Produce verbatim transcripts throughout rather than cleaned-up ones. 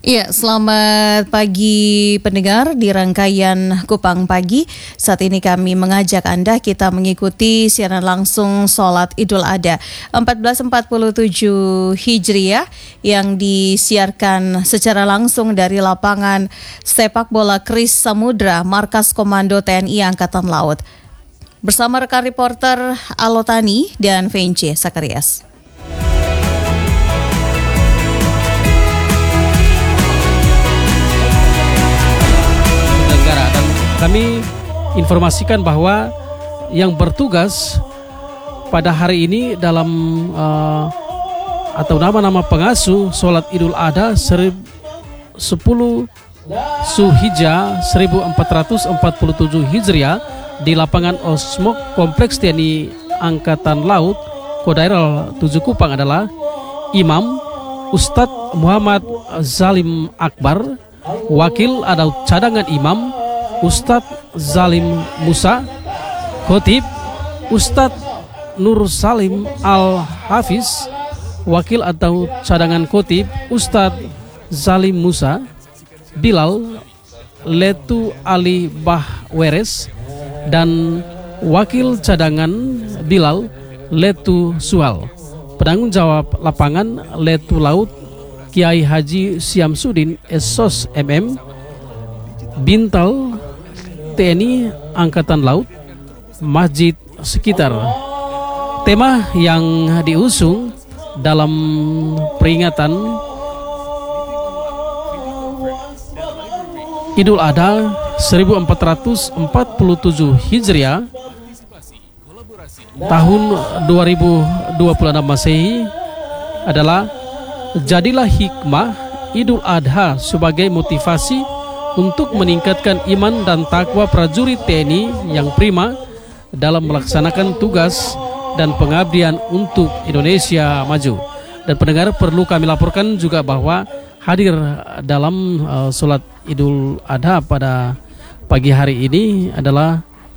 Iya, selamat pagi pendengar di rangkaian Kupang Pagi. Saat ini kami mengajak Anda kita mengikuti siaran langsung Sholat Idul Adha seribu empat ratus empat puluh tujuh Hijriah yang disiarkan secara langsung dari lapangan sepak bola Kris Samudra, Markas Komando T N I Angkatan Laut. Bersama rekan reporter Alotani dan Vence Sakarias. Kami informasikan bahwa yang bertugas pada hari ini dalam uh, atau nama-nama pengasuh Sholat Idul Adha sepuluh Zulhijjah seribu empat ratus empat puluh tujuh Hijriah di lapangan Osmok Kompleks T N I Angkatan Laut Kodairel tujuh Kupang adalah Imam Ustadz Muhammad Zalim Akbar, Wakil atau cadangan Imam Ustadz Zalim Musa, Khotib Ustadz Nur Salim Al-Hafiz, Wakil atau cadangan Khotib Ustadz Zalim Musa, Bilal Letu Ali Bahweres, dan Wakil cadangan Bilal Letu Sual. Penanggung jawab lapangan Letu Laut Kiai Haji Syamsuddin Esos M M, Bintal T N I Angkatan Laut, Masjid sekitar. Tema yang diusung dalam peringatan Idul Adha seribu empat ratus empat puluh tujuh Hijriah tahun dua ribu dua puluh enam Masehi adalah jadilah hikmah Idul Adha sebagai motivasi untuk meningkatkan iman dan takwa prajurit T N I yang prima dalam melaksanakan tugas dan pengabdian untuk Indonesia maju. Dan pendengar, perlu kami laporkan juga bahwa hadir dalam uh, sholat Idul Adha pada pagi hari ini adalah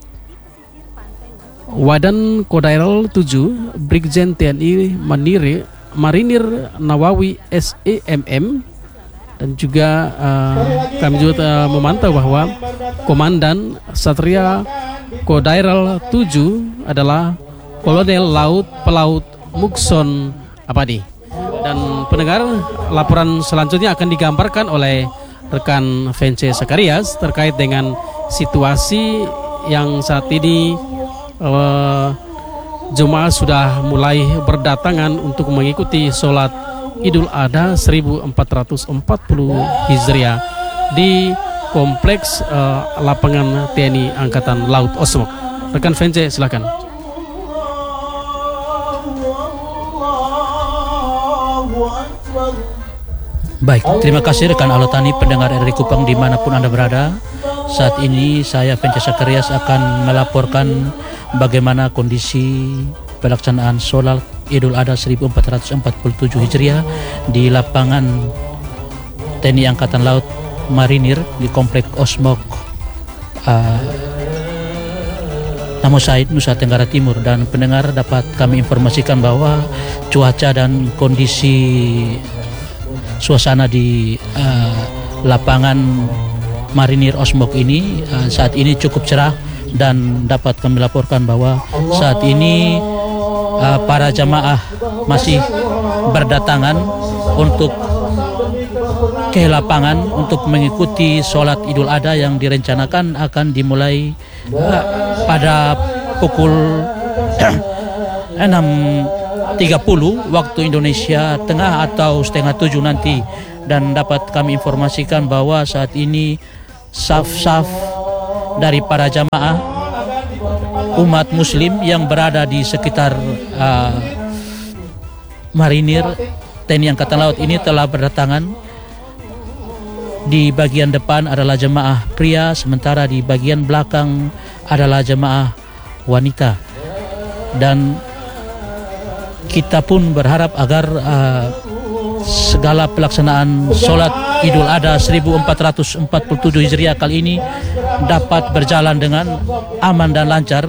Wadan Kodairel tujuh Brigjen T N I Manire, Marinir Nawawi S E M M. Dan juga uh, kami juga uh, memantau bahwa Komandan Satria Kodairel tujuh adalah Kolonel Laut Pelaut Mukson Apadi. Dan pendengar, laporan selanjutnya akan digambarkan oleh rekan Vence Sakarias terkait dengan situasi yang saat ini uh, jemaah sudah mulai berdatangan untuk mengikuti sholat Idul Adha seribu empat ratus empat puluh Hijriah di kompleks uh, lapangan T N I Angkatan Laut Osmok. Rekan Vence, silakan. Baik, terima kasih rekan Alotani, pendengar R R I Kupang dimanapun Anda berada. Saat ini saya Vence Sakarias akan melaporkan bagaimana kondisi pelaksanaan sholat Idul Adha seribu empat ratus empat puluh tujuh Hijriah di lapangan T N I Angkatan Laut Marinir di Komplek Osmok uh, Namo Said, Nusa Tenggara Timur. Dan pendengar, dapat kami informasikan bahwa cuaca dan kondisi suasana di uh, lapangan Marinir Osmok ini uh, saat ini cukup cerah, dan dapat kami laporkan bahwa saat ini Uh, para jamaah masih berdatangan untuk ke lapangan untuk mengikuti sholat Idul Adha yang direncanakan akan dimulai uh, pada pukul enam tiga puluh waktu Indonesia Tengah atau setengah tujuh nanti. Dan dapat kami informasikan bahwa saat ini saf-saf dari para jamaah umat muslim yang berada di sekitar uh, Marinir T N I Angkatan Laut ini telah berdatangan. Di bagian depan adalah jemaah pria, sementara di bagian belakang adalah jemaah wanita. Dan kita pun berharap agar uh, segala pelaksanaan sholat Idul Adha seribu empat ratus empat puluh tujuh Hijriah kali ini dapat berjalan dengan aman dan lancar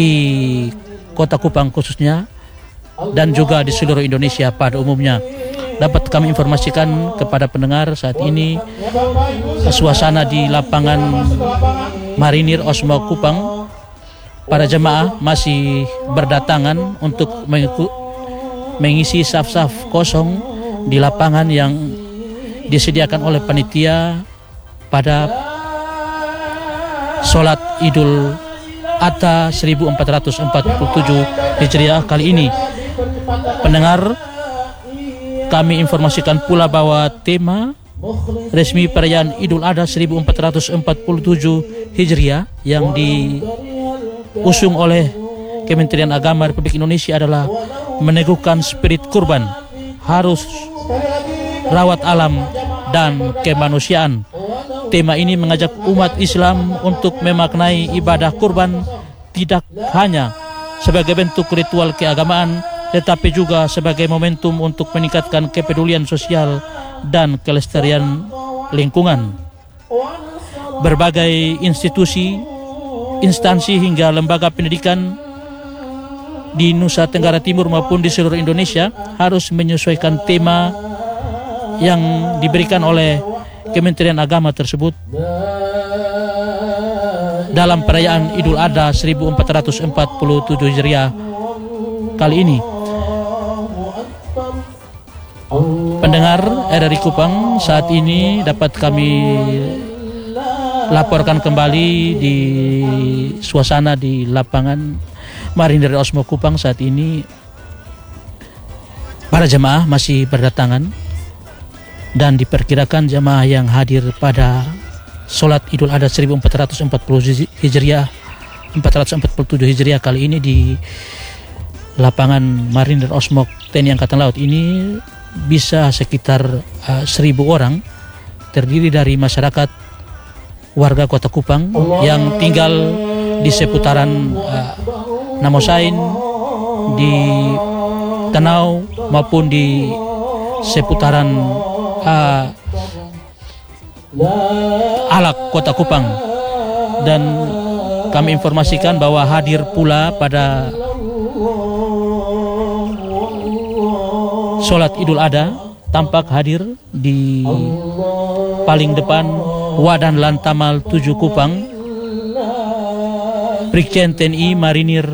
di Kota Kupang khususnya, dan juga di seluruh Indonesia pada umumnya. dapat kami informasikan kepada pendengar saat ini suasana di lapangan Marinir Osmo Kupang, para jemaah masih berdatangan untuk mengisi saf-saf kosong di lapangan yang disediakan oleh panitia pada sholat Idul Adha seribu empat ratus empat puluh tujuh Hijriah kali ini. Pendengar, kami informasikan pula bahwa tema resmi perayaan Idul Adha seribu empat ratus empat puluh tujuh Hijriah yang diusung oleh Kementerian Agama Republik Indonesia adalah meneguhkan spirit kurban, harus rawat alam dan kemanusiaan. Tema ini mengajak umat Islam untuk memaknai ibadah kurban tidak hanya sebagai bentuk ritual keagamaan, tetapi juga sebagai momentum untuk meningkatkan kepedulian sosial dan kelestarian lingkungan. Berbagai institusi, instansi hingga lembaga pendidikan di Nusa Tenggara Timur maupun di seluruh Indonesia harus menyesuaikan tema yang diberikan oleh Kementerian Agama tersebut dalam perayaan Idul Adha seribu empat ratus empat puluh tujuh Hijriah kali ini. Pendengar R R I Kupang, saat ini dapat kami laporkan kembali di suasana di lapangan Marinir Osmo Kupang. Saat ini para jemaah masih berdatangan dan diperkirakan jemaah yang hadir pada sholat Idul Adha seribu empat ratus empat puluh Hijriah empat ratus empat puluh tujuh Hijriah kali ini di lapangan Marinir Osmo T N I Angkatan Laut ini bisa sekitar uh, seribu orang, terdiri dari masyarakat warga Kota Kupang yang tinggal di seputaran uh, Namosain, di Tenau maupun di seputaran uh, Alak Kota Kupang. Dan kami informasikan bahwa hadir pula pada sholat Idul Adha, tampak hadir di paling depan Wadan Lantamal tujuh Kupang Brigjen T N I Marinir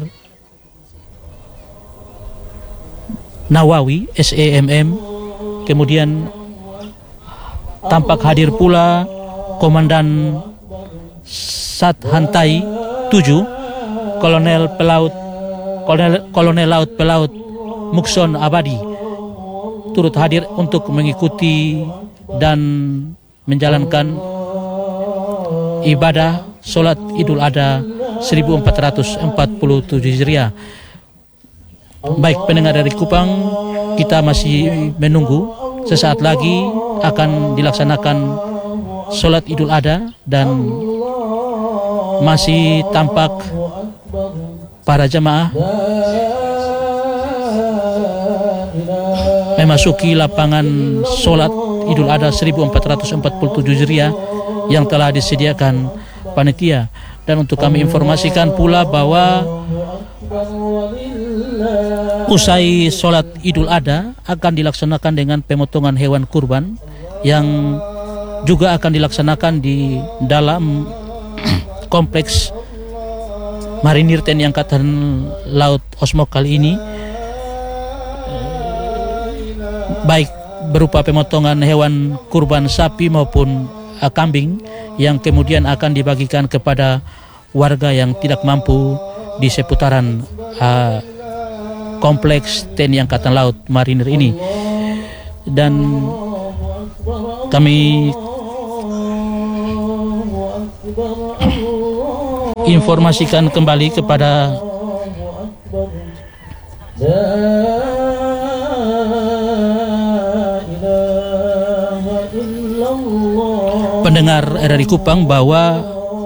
Nawawi S E M M. Kemudian tampak hadir pula Komandan Sat Hantai tujuh Kolonel Pelaut Kolonel, Kolonel Laut Pelaut Mukson Abadi turut hadir untuk mengikuti dan menjalankan ibadah sholat Idul Adha seribu empat ratus empat puluh tujuh Hijriah. Baik pendengar dari Kupang, kita masih menunggu. Sesaat lagi akan dilaksanakan sholat Idul Adha dan masih tampak para jemaah memasuki lapangan sholat Idul Adha seribu empat ratus empat puluh tujuh Hijriah yang telah disediakan panitia. Dan untuk kami informasikan pula bahwa usai sholat Idul Adha akan dilaksanakan dengan pemotongan hewan kurban yang juga akan dilaksanakan di dalam kompleks Marinir T N I Angkatan Laut Osmo kali ini, baik berupa pemotongan hewan kurban sapi maupun uh, kambing yang kemudian akan dibagikan kepada warga yang tidak mampu di seputaran uh, kompleks T N I Angkatan Laut Marinir ini. Dan kami informasikan kembali kepada pendengar R R I Kupang bahwa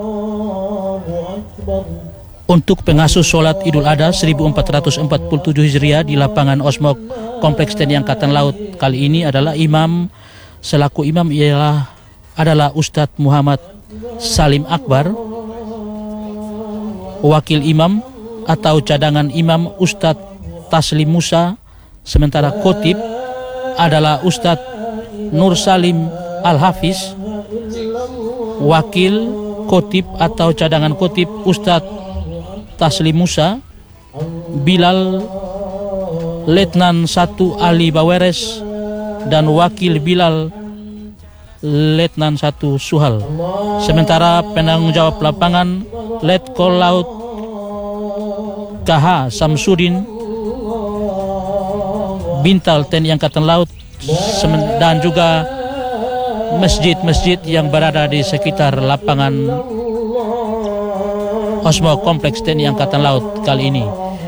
untuk pengasuh sholat Idul Adha seribu empat ratus empat puluh tujuh Hijriah di lapangan Osmok Kompleks T N I Angkatan Laut kali ini adalah imam, selaku imam ialah adalah Ustadz Muhammad Salim Akbar, wakil imam atau cadangan imam Ustadz Taslim Musa, sementara khotib adalah Ustadz Nur Salim Al-Hafiz, wakil khotib atau cadangan khotib Ustadz Taslim Musa, Bilal Letnan satu Ali Baweres, dan wakil Bilal Letnan satu Suhal. Sementara penanggung jawab lapangan Letkol Laut K H Samsudin Bintal T N I Angkatan Laut, dan juga masjid-masjid yang berada di sekitar lapangan Osmo Kompleks T N I Angkatan Laut kali ini.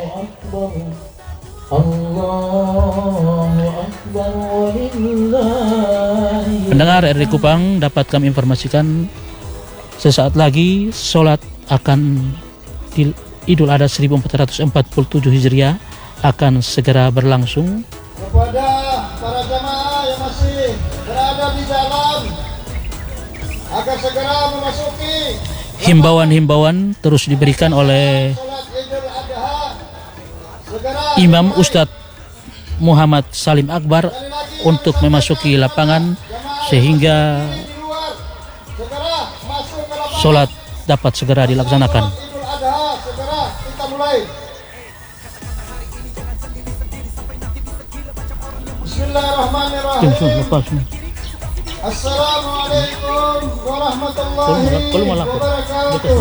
Pendengar R R I Kupang, dapat kami informasikan sesaat lagi sholat akan di Idul Adha seribu empat ratus empat puluh tujuh Hijriah akan segera berlangsung. Kepada para jamaah yang masih berada di dalam agar segera memasuki, himbauan-himbauan terus diberikan oleh sholat Idul Adha. Segera Imam Ustadz Muhammad Salim Akbar untuk memasuki lapangan sehingga di luar segera masuk ke lapangan. sholat dapat segera dilaksanakan. Idul Adha segera kita mulai. Bismillahirrahmanirrahim. Assalamualaikum warahmatullahi wabarakatuh.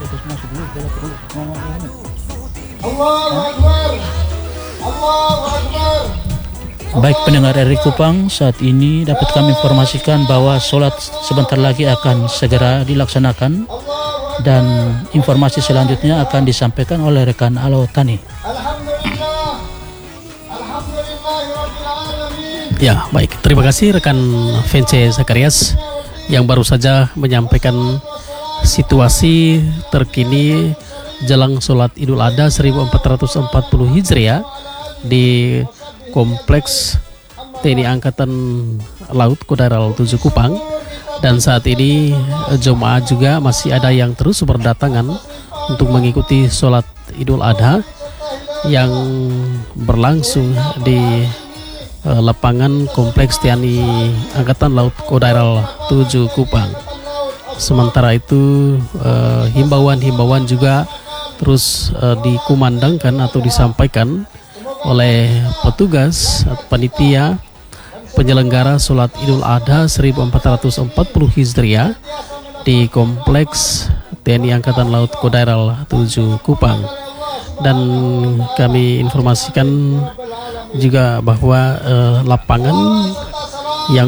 Allahu Akbar. Allahu Akbar. Baik pendengar R R I Kupang, saat ini dapat kami informasikan bahwa sholat sebentar lagi akan segera dilaksanakan dan informasi selanjutnya akan disampaikan oleh rekan Alo Tani. Alhamdulillah. Alhamdulillahirabbil alamin. Ya, baik. Terima kasih rekan Vence Zakarias yang baru saja menyampaikan situasi terkini jelang sholat Idul Adha seribu empat ratus empat puluh Hijriah di Kompleks T N I Angkatan Laut Kodaral tujuh Kupang. Dan saat ini jemaah juga masih ada yang terus berdatangan untuk mengikuti sholat Idul Adha yang berlangsung di uh, lapangan Kompleks T N I Angkatan Laut Kodaral tujuh Kupang. Sementara itu uh, himbauan-himbauan juga terus uh, dikumandangkan atau disampaikan oleh petugas panitia penyelenggara sholat Idul Adha seribu empat ratus empat puluh Hijriah di Kompleks T N I Angkatan Laut Kodaral tujuh Kupang. Dan kami informasikan juga bahwa eh, lapangan yang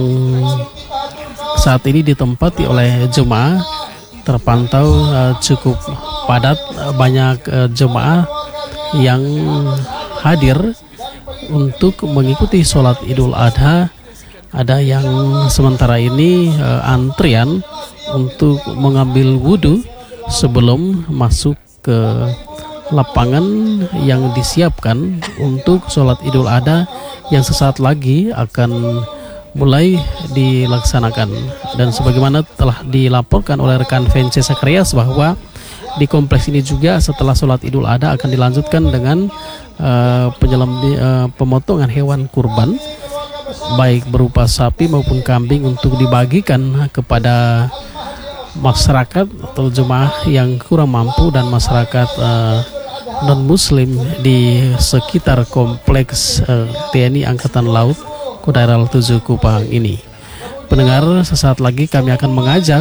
saat ini ditempati oleh jemaah terpantau eh, cukup padat, banyak eh, jemaah yang hadir untuk mengikuti sholat Idul Adha. Ada yang sementara ini uh, antrian untuk mengambil wudhu sebelum masuk ke lapangan yang disiapkan untuk sholat Idul Adha yang sesaat lagi akan mulai dilaksanakan. Dan sebagaimana telah dilaporkan oleh rekan Vence Zakarias bahwa di kompleks ini juga setelah sholat Idul Adha akan dilanjutkan dengan uh, penyelam, uh, pemotongan hewan kurban, baik berupa sapi maupun kambing, untuk dibagikan kepada masyarakat atau jemaah yang kurang mampu dan masyarakat uh, non muslim di sekitar kompleks uh, T N I Angkatan Laut Kodaral tujuh Kupang ini. Pendengar, sesaat lagi kami akan mengajak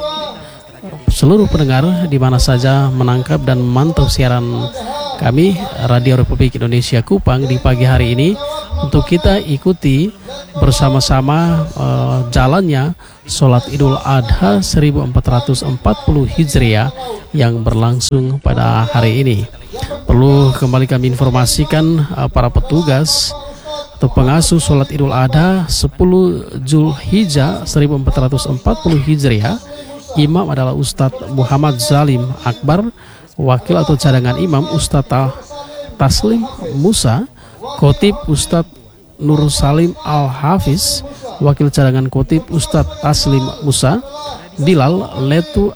seluruh pendengar di mana saja menangkap dan memantau siaran kami Radio Republik Indonesia Kupang di pagi hari ini untuk kita ikuti bersama-sama uh, jalannya sholat Idul Adha seribu empat ratus empat puluh Hijriah yang berlangsung pada hari ini. Perlu kembali kami informasikan uh, para petugas atau pengasuh sholat Idul Adha sepuluh Zulhijjah seribu empat ratus empat puluh Hijriah. Imam adalah Ustadz Muhammad Salim Akbar, wakil atau cadangan imam Ustadz Taslim Musa, khotib Ustadz Nur Salim Al-Hafiz, wakil cadangan khotib Ustadz Taslim Musa, Bilal Letu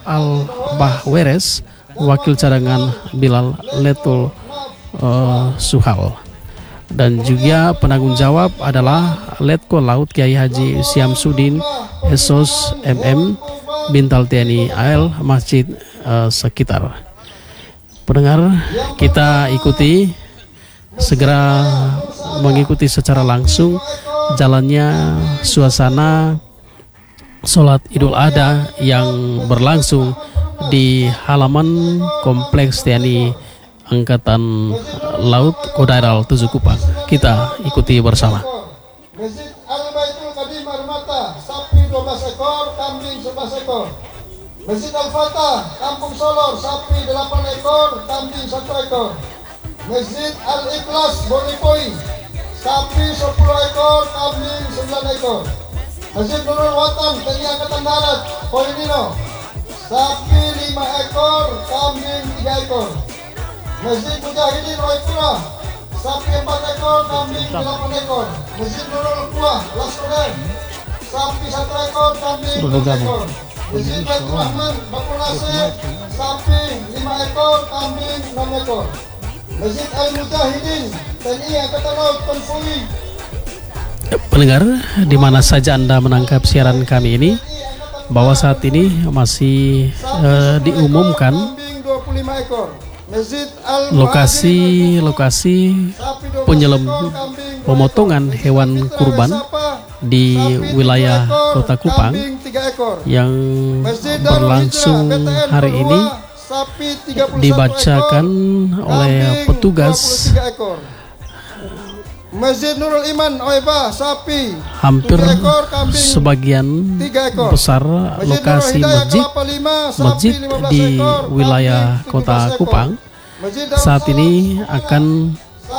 Al-Bahweres, wakil cadangan Bilal Letul uh, Suhal. dan juga penanggung jawab adalah Letkol Laut Kiai Haji Syamsuddin S O S M M Bintal T N I A L Masjid uh, sekitar. Pendengar, kita ikuti segera mengikuti secara langsung jalannya suasana sholat Idul Adha yang berlangsung di halaman Kompleks T N I Angkatan Laut Kodairal tujuh Kupang. Kita ikuti bersama. Masjid Al-Baitul Qadim Armata, sapi dua belas ekor, kambing sebelas ekor. Masjid Al-Fatah, Kampung Solor, sapi delapan ekor, kambing satu ekor. Masjid Al-Ikhlas Bonipoi, sapi sepuluh ekor, kambing sembilan ekor. Masjid Nurul Watan, T N I Angkatan Darat, Polinino, sapi lima ekor, kambing tiga ekor. Masjid Mujahidin Roypura, sapi empat ekor, kambing delapan ekor. Masjid Nurul Kuah, Laskoden, sapi satu ekor, kambing empat ekor. Masjid Baitur Rahman, Bakulase, sapi lima ekor, kambing enam ekor. Masjid Al-Mujahidin, T N I Angkatan Laut, Konfui. Pendengar, di mana saja Anda menangkap siaran kami ini, bahwa saat ini masih uh, diumumkan lokasi-lokasi penyelem pemotongan hewan kurban di wilayah Kota Kupang yang berlangsung hari ini dibacakan oleh petugas. Masjid Nurul Iman Oeba, sapi Hampir sebagian besar lokasi masjid masjid di wilayah Kota Kupang saat ini akan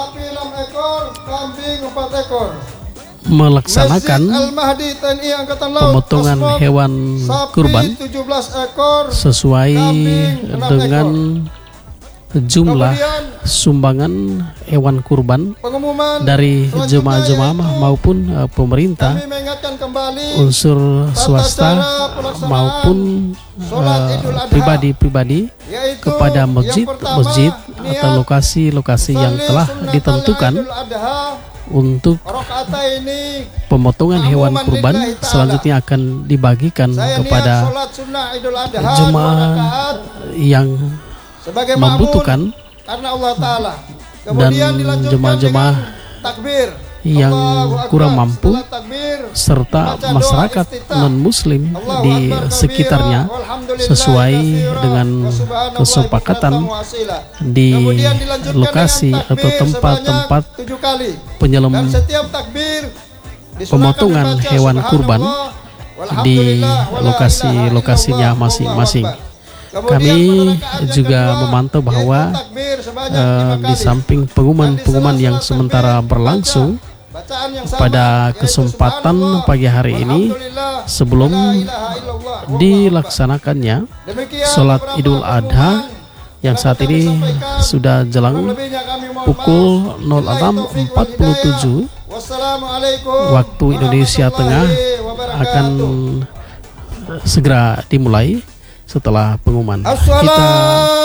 melaksanakan pemotongan hewan kurban sesuai dengan jumlah sumbangan hewan kurban dari jemaah-jemaah maupun uh, pemerintah, unsur swasta maupun pribadi-pribadi uh, kepada masjid-masjid atau lokasi-lokasi yang telah ditentukan untuk pemotongan hewan kurban selanjutnya akan dibagikan kepada jemaah yang membutuhkan dan jemaah-jemaah yang kurang mampu serta masyarakat non-muslim di sekitarnya sesuai dengan kesepakatan di lokasi atau tempat-tempat penyelem pemotongan hewan kurban di lokasi-lokasinya masing-masing. Kami juga memantau bahwa uh, di samping pengumuman-pengumuman yang sementara berlangsung pada kesempatan pagi hari ini sebelum dilaksanakannya sholat Idul Adha yang saat ini sudah jelang pukul nol enam empat puluh tujuh waktu Indonesia Tengah akan segera dimulai. Setelah pengumuman, kita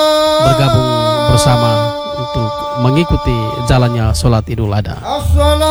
bergabung bersama untuk mengikuti jalannya sholat Idul Adha.